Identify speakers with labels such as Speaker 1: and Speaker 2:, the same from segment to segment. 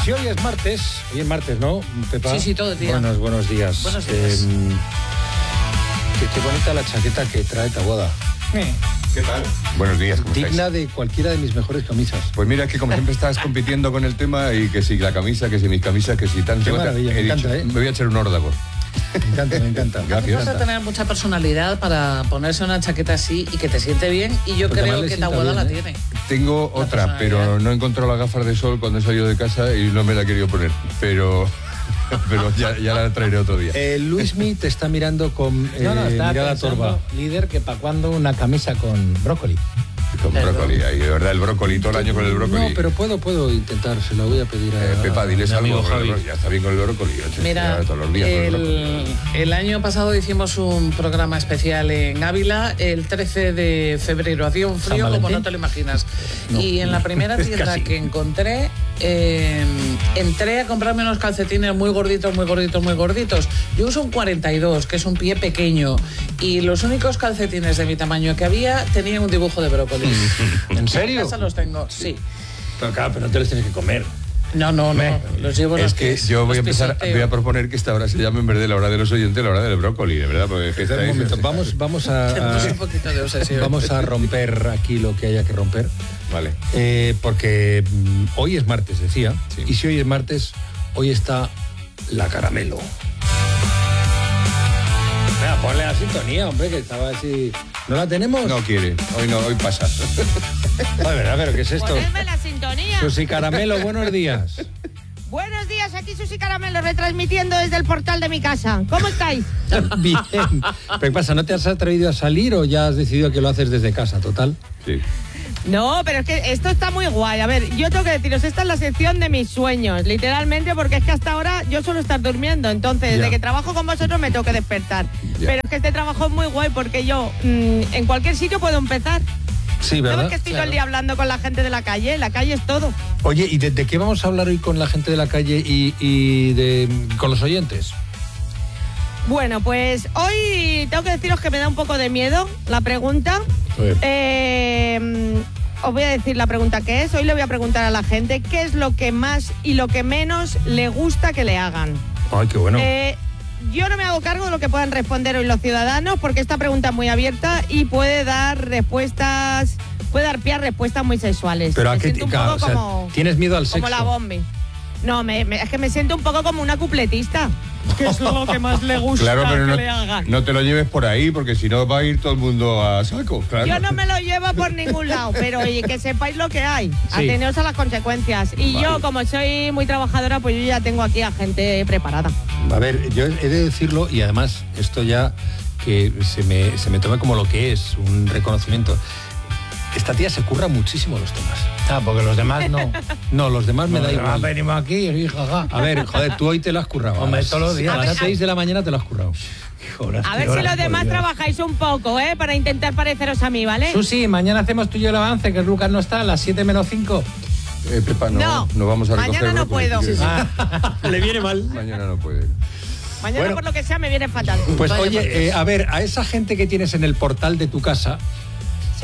Speaker 1: Si hoy es martes, ¿no, Pepa?
Speaker 2: Sí, todo el día.
Speaker 1: Buenos días.
Speaker 2: Buenos días.
Speaker 1: Qué bonita la chaqueta que trae Taboada.
Speaker 3: ¿Qué tal? Buenos días, ¿cómo
Speaker 1: Digna
Speaker 3: estáis?
Speaker 1: de cualquiera de mis mejores camisas.
Speaker 3: Pues mira, que como siempre estás compitiendo con el tema y que si la camisa, que si mis camisas, que si tan...
Speaker 1: Qué maravilla, me encanta,
Speaker 3: me voy a echar un órdago.
Speaker 1: Me encanta.
Speaker 3: Gracias.
Speaker 2: Vas a tener mucha personalidad para ponerse una chaqueta así y que te siente bien, y yo
Speaker 1: Porque
Speaker 2: creo
Speaker 1: además le
Speaker 2: que
Speaker 1: sienta
Speaker 2: Taboada la
Speaker 1: bien,
Speaker 2: tiene.
Speaker 3: Tengo
Speaker 2: La
Speaker 3: otra, pero
Speaker 2: personalidad.
Speaker 3: no he encontrado las gafas de sol cuando he salido de casa y no me la he querido poner. Pero ya la traeré otro día.
Speaker 1: Luismi te está mirando con
Speaker 4: está
Speaker 1: mirada
Speaker 4: pensando,
Speaker 1: torva.
Speaker 4: líder, que para cuándo una camisa con brócoli.
Speaker 3: Con brócoli, ahí, de verdad, el brócoli, todo el año con el brócoli.
Speaker 1: No, pero puedo intentar, se lo voy a pedir a
Speaker 3: Pepa, diles
Speaker 1: mi
Speaker 3: algo,
Speaker 1: amigo Javi.
Speaker 3: ya está bien con el brócoli.
Speaker 2: Mira,
Speaker 3: ya todos los días con el brócoli.
Speaker 2: el año pasado hicimos un programa especial en Ávila, el 13 de febrero. Hacía un frío
Speaker 4: ¿San
Speaker 2: como
Speaker 4: Valentín?
Speaker 2: no te lo imaginas.
Speaker 1: No.
Speaker 2: Y en la primera tienda
Speaker 1: Casi.
Speaker 2: que encontré, entré a comprarme unos calcetines muy gorditos. Yo uso un 42, que es un pie pequeño. Y los únicos calcetines de mi tamaño que había tenían un dibujo de brócoli.
Speaker 1: ¿En serio?
Speaker 2: En casa los tengo, sí.
Speaker 1: Pero claro, pero no te los tienes que comer.
Speaker 2: No, los llevo en
Speaker 3: Es
Speaker 2: los
Speaker 3: que
Speaker 2: pies,
Speaker 3: yo voy a
Speaker 2: los
Speaker 3: empezar,
Speaker 2: pisoteo.
Speaker 3: voy a proponer que esta hora se llame en vez de la hora de los oyentes, la hora del brócoli, de verdad, porque es que
Speaker 1: Espera un momento, vamos
Speaker 2: Tenemos un
Speaker 1: a
Speaker 2: poquito de obsesión.
Speaker 1: vamos a romper aquí lo que haya que romper.
Speaker 3: Vale.
Speaker 1: Porque hoy es martes, decía.
Speaker 3: Sí.
Speaker 1: Y si hoy es martes, hoy está la caramelo. Venga, ponle la sintonía, hombre, que estaba así. ¿No la tenemos?
Speaker 3: No quiere, hoy pasa.
Speaker 1: A ver, ¿qué es esto?
Speaker 5: Ponedme la sintonía.
Speaker 1: Susi Caramelo, buenos días.
Speaker 5: Buenos días, aquí Susi Caramelo, retransmitiendo desde el portal de mi casa. ¿Cómo estáis?
Speaker 1: Bien. ¿Pero qué pasa? ¿No te has atrevido a salir o ya has decidido que lo haces desde casa, total?
Speaker 3: Sí.
Speaker 5: No, pero es que esto está muy guay. A ver, yo tengo que deciros, esta es la sección de mis sueños, literalmente, porque es que hasta ahora yo suelo estar durmiendo. Entonces,
Speaker 1: Ya.
Speaker 5: desde que trabajo con vosotros me tengo que despertar.
Speaker 3: Ya.
Speaker 5: Pero es que este trabajo es muy guay porque yo en cualquier sitio puedo empezar.
Speaker 1: Sí,
Speaker 5: ¿Sabes
Speaker 1: ¿verdad?
Speaker 5: que estoy todo el día hablando con la gente de la calle? La calle es todo.
Speaker 1: Oye, ¿y de qué vamos a hablar hoy con la gente de la calle y con los oyentes?
Speaker 5: Bueno, pues hoy tengo que deciros que me da un poco de miedo la pregunta.
Speaker 1: A ver.
Speaker 5: Os voy a decir la pregunta que es. Hoy le voy a preguntar a la gente qué es lo que más y lo que menos le gusta que le hagan.
Speaker 1: Ay, qué bueno.
Speaker 5: Yo no me hago cargo de lo que puedan responder hoy los ciudadanos porque esta pregunta es muy abierta y puede dar respuestas, puede dar pie a respuestas muy sexuales.
Speaker 1: Pero
Speaker 5: Me
Speaker 1: a qué
Speaker 5: siento un poco
Speaker 1: o sea,
Speaker 5: como,
Speaker 1: ¿tienes miedo al sexo?
Speaker 5: como la Bombi. No, es que me siento un poco como una cupletista. ¿Qué es lo que más le gusta
Speaker 3: Claro, pero
Speaker 5: que le hagan?
Speaker 3: no te lo lleves por ahí, porque si no va a ir todo el mundo a saco, claro.
Speaker 5: Yo no me lo llevo por ningún lado, pero oye, que sepáis lo que hay.
Speaker 1: Sí.
Speaker 5: Ateneos a las consecuencias. Y
Speaker 3: Vale.
Speaker 5: yo, como soy muy trabajadora, pues yo ya tengo aquí a gente preparada.
Speaker 1: A ver, yo he de decirlo, y además esto ya que se me tome como lo que es, un reconocimiento. Esta tía se curra muchísimo los temas.
Speaker 4: Ah, porque los demás no.
Speaker 1: No, los demás me da igual.
Speaker 4: Venimos aquí y jaja.
Speaker 1: A ver, joder, tú hoy te lo has currado.
Speaker 4: Hombre, todos los días.
Speaker 1: A las 6 de la mañana te lo has currado.
Speaker 5: A ver si los demás trabajáis un poco, para intentar pareceros a mí, ¿vale?
Speaker 4: Susi, mañana hacemos tú y yo el avance, que Lucas no está a las 7 menos 5.
Speaker 3: Pepa, no vamos a recoger
Speaker 5: mañana no
Speaker 3: brócoli,
Speaker 5: puedo.
Speaker 3: si quieres.
Speaker 1: Le viene mal.
Speaker 3: Mañana no puede.
Speaker 5: Mañana,
Speaker 1: Bueno.
Speaker 5: por lo que sea, me viene fatal.
Speaker 1: Pues
Speaker 2: Vaya por
Speaker 1: oye,
Speaker 2: Dios.
Speaker 1: a ver, a esa gente que tienes en el portal de tu casa,
Speaker 5: Sí.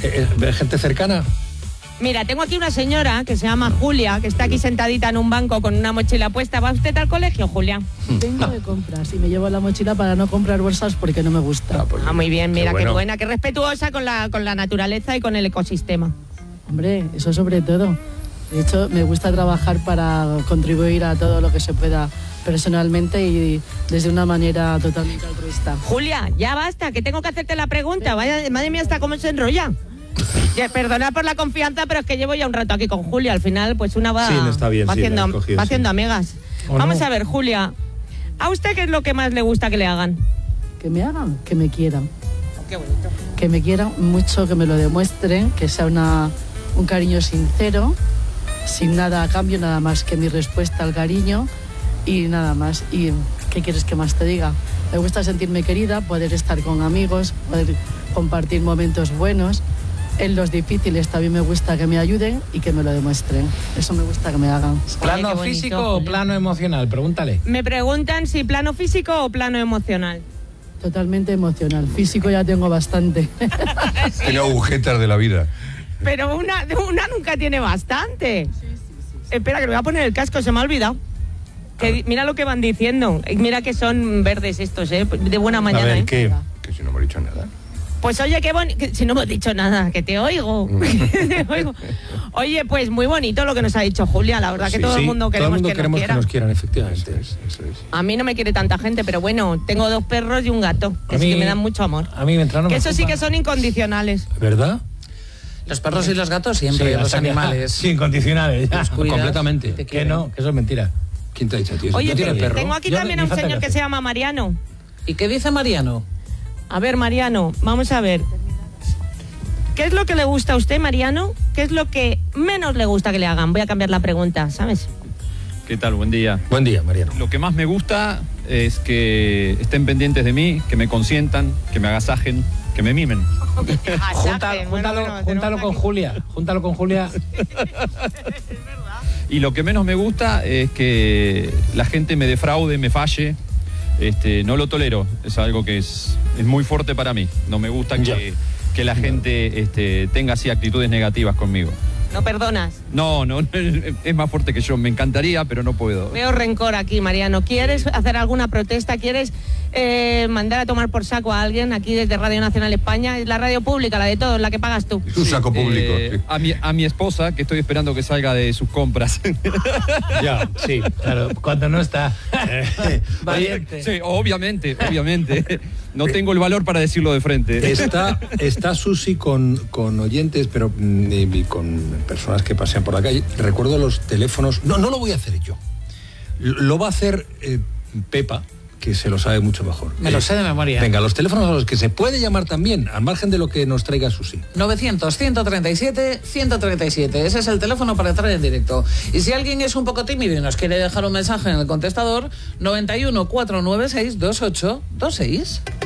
Speaker 1: gente cercana.
Speaker 5: Mira, tengo aquí una señora que se llama Julia, que está aquí sentadita en un banco con una mochila puesta. ¿Va usted al colegio, Julia?
Speaker 6: Vengo de compras y me llevo la mochila para no comprar bolsas porque no me gusta.
Speaker 3: Pues,
Speaker 5: Muy bien, mira,
Speaker 1: bueno.
Speaker 5: qué buena, qué respetuosa con la naturaleza y con el ecosistema.
Speaker 6: Hombre, eso sobre todo. De hecho, me gusta trabajar para contribuir a todo lo que se pueda personalmente y desde una manera totalmente altruista.
Speaker 5: Julia, ya basta, que tengo que hacerte la pregunta. Vaya, madre mía, hasta cómo se enrolla. Ya, perdonad por la confianza, pero es que llevo ya un rato aquí con Julia. Al final, pues una va,
Speaker 1: Sí, no está bien,
Speaker 5: va
Speaker 1: sí,
Speaker 5: haciendo,
Speaker 1: la has cogido,
Speaker 5: va
Speaker 1: sí.
Speaker 5: haciendo amigas.
Speaker 4: ¿O
Speaker 5: Vamos
Speaker 4: no?
Speaker 5: a ver, Julia, ¿a usted qué es lo que más le gusta que le hagan?
Speaker 6: Que me hagan, que me quieran.
Speaker 5: Qué bonito.
Speaker 6: Que me quieran mucho, que me lo demuestren, que sea un cariño sincero, sin nada a cambio, nada más que mi respuesta al cariño y nada más. ¿Y qué quieres que más te diga? Me gusta sentirme querida, poder estar con amigos, poder compartir momentos buenos. En los difíciles también me gusta que me ayuden y que me lo demuestren. Eso me gusta que me hagan.
Speaker 4: ¿Plano
Speaker 5: qué bonito,
Speaker 4: físico o
Speaker 5: Julia.
Speaker 4: plano emocional? Pregúntale.
Speaker 5: Me preguntan si plano físico o plano emocional.
Speaker 6: Totalmente emocional. Físico ya tengo bastante.
Speaker 3: Tiene agujetas de la vida.
Speaker 5: Pero una nunca tiene bastante. espera, que le voy a poner el casco, se me ha olvidado. Mira lo que van diciendo. Mira que son verdes estos, de buena mañana.
Speaker 1: A ver, ¿qué?
Speaker 3: Que si no hemos dicho nada.
Speaker 5: Pues oye, qué bonito. Si no hemos dicho nada, que te oigo. Te oigo. Oye, pues muy bonito lo que nos ha dicho Julia. La verdad que todo el mundo queremos, que nos quieran,
Speaker 1: efectivamente.
Speaker 3: Eso es.
Speaker 5: A mí no me quiere tanta gente, pero bueno, tengo 2 perros y un gato, que sí que me dan mucho amor.
Speaker 4: A mí mientras no
Speaker 5: que
Speaker 4: me
Speaker 5: eso sí
Speaker 4: ocupa.
Speaker 5: que son incondicionales.
Speaker 1: ¿Verdad?
Speaker 2: Los perros y los gatos siempre, los
Speaker 1: hasta que-
Speaker 2: animales.
Speaker 1: Sí, incondicionales.
Speaker 2: Los cuidas,
Speaker 1: Completamente.
Speaker 2: te
Speaker 1: Que
Speaker 2: quieren.
Speaker 1: no, que eso es mentira. ¿Quién te ha dicho, tío?
Speaker 5: Oye,
Speaker 1: ¿Tú tienes perro?
Speaker 5: tengo aquí
Speaker 4: Yo
Speaker 5: también
Speaker 4: ni
Speaker 5: a un
Speaker 4: falta
Speaker 5: señor
Speaker 4: que
Speaker 5: que se llama Mariano.
Speaker 2: ¿Y qué dice Mariano?
Speaker 5: A ver, Mariano, vamos a ver. ¿Qué es lo que le gusta a usted, Mariano? ¿Qué es lo que menos le gusta que le hagan? Voy a cambiar la pregunta, ¿sabes?
Speaker 7: ¿Qué tal? Buen día.
Speaker 1: Buen día, Mariano.
Speaker 7: Lo que más me gusta es que estén pendientes de mí, que me consientan, que me agasajen, que me mimen.
Speaker 4: Júntalo con Julia. Júntalo con Julia.
Speaker 7: Y lo que menos me gusta es que la gente me defraude, me falle. No lo tolero. Es algo que es muy fuerte para mí. No me gusta que la gente tenga así actitudes negativas conmigo.
Speaker 5: No perdonas.
Speaker 7: No, es más fuerte que yo. Me encantaría, pero no puedo.
Speaker 5: Veo rencor aquí, Mariano. ¿Quieres hacer alguna protesta? ¿Quieres mandar a tomar por saco a alguien aquí desde Radio Nacional España? Es la radio pública, la de todos, la que pagas tú.
Speaker 3: Es un saco público. Sí.
Speaker 7: A mi esposa, que estoy esperando que salga de sus compras.
Speaker 1: Ya, sí.
Speaker 4: Claro, cuando no está.
Speaker 1: Valiente.
Speaker 7: Sí, obviamente. No tengo el valor para decirlo de frente.
Speaker 1: Está Susi con oyentes, pero y con personas que pasean por la calle. Recuerdo los teléfonos. No lo voy a hacer yo. Lo va a hacer Pepa, que se lo sabe mucho mejor.
Speaker 2: Me lo sé de memoria.
Speaker 1: Venga, los teléfonos a los que se puede llamar también, al margen de lo que nos traiga Susi.
Speaker 2: 900-137-137. Ese es el teléfono para entrar en directo. Y si alguien es un poco tímido y nos quiere dejar un mensaje en el contestador, 91 496 2826.